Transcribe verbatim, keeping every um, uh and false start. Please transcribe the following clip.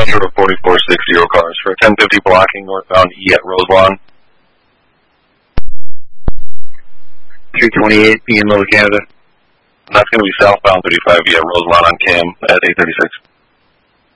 Metro forty-four sixty cars for ten fifty blocking northbound E at Roselawn. three twenty-eight, P M Little Canada. That's going to be southbound thirty-five E at Roselawn on Cam at eight thirty-six.